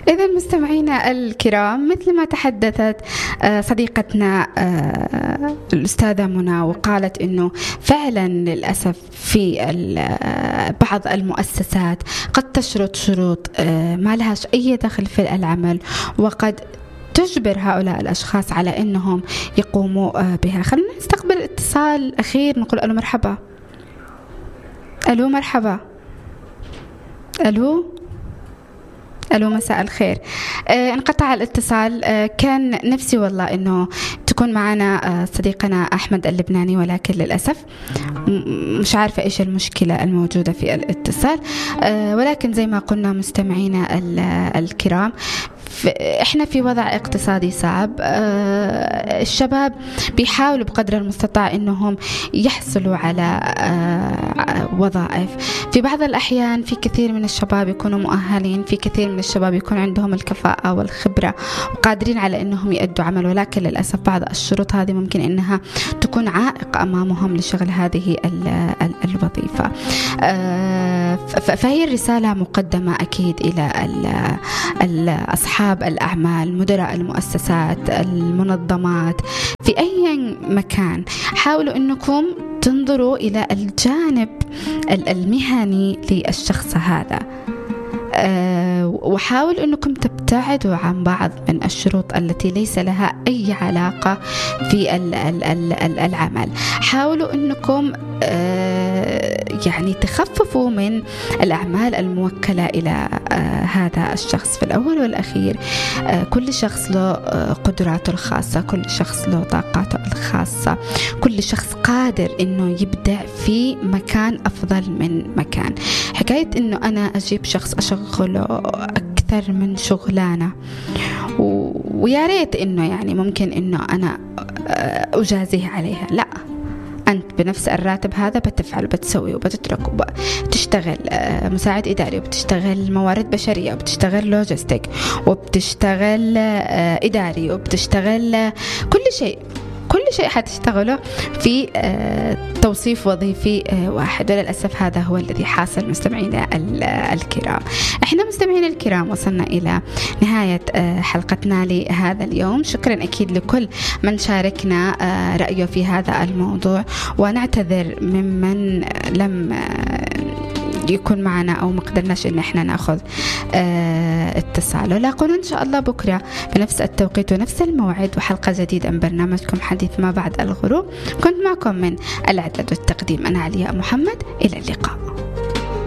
إذا مستمعينا الكرام، مثل ما تحدثت صديقتنا الأستاذة منى وقالت إنه فعلا للأسف في بعض المؤسسات قد تشرط شروط ما لهاش أي دخل في العمل، وقد تجبر هؤلاء الأشخاص على أنهم يقوموا بها. خلينا نستقبل اتصال أخير، نقول ألو مرحبا. ألو مرحبا. ألو مساء الخير. انقطع الاتصال. كان نفسي والله انه تكون معنا صديقنا احمد اللبناني، ولكن للاسف مش عارفه ايش المشكله الموجوده في الاتصال. ولكن زي ما قلنا مستمعينا الكرام، احنا في وضع اقتصادي صعب. الشباب بيحاولوا بقدر المستطاع انهم يحصلوا على وظائف. في بعض الاحيان في كثير من الشباب يكونوا مؤهلين، في كثير من الشباب يكون عندهم الكفاءة والخبرة وقادرين على انهم يؤدوا عمل، ولكن للاسف بعض الشروط هذه ممكن انها تكون عائق امامهم لشغل هذه الوظيفة. فهي الرسالة مقدمة اكيد الى اصحاب الاعمال، مدراء المؤسسات، المنظمات، في اي مكان. حاولوا انكم تنظروا إلى الجانب المهني للشخص هذا، وحاولوا أنكم تبتعدوا عن بعض من الشروط التي ليس لها أي علاقة في العمل. حاولوا أنكم يعني تخففوا من الأعمال الموكلة إلى هذا الشخص. في الأول والأخير كل شخص له قدراته الخاصة، كل شخص له طاقاته الخاصة، كل شخص قادر إنه يبدع في مكان أفضل من مكان. حكاية إنه أنا أجيب شخص أشغله أكثر من شغلانة ويا ريت إنه يعني ممكن إنه أنا أجازيه عليها، لا، أنت بنفس الراتب هذا بتفعل وبتسوي وبتترك وبتشتغل مساعد إداري، وبتشتغل موارد بشرية، وبتشتغل لوجستيك، وبتشتغل إداري، وبتشتغل كل شيء حتشتغله في توصيف وظيفي واحد. وللأسف هذا هو الذي حاصل مستمعينا الكرام. احنا مستمعينا الكرام وصلنا إلى نهاية حلقتنا لهذا اليوم. شكرا أكيد لكل من شاركنا رأيه في هذا الموضوع، ونعتذر ممن لم يكون معنا أو ما قدرناش إن احنا نأخذ اتصال. ولاقونا إن شاء الله بكرة بنفس التوقيت ونفس الموعد وحلقة جديدة من برنامجكم حديث ما بعد الغروب. كنت معكم من الإعداد والتقديم أنا علياء محمد. إلى اللقاء.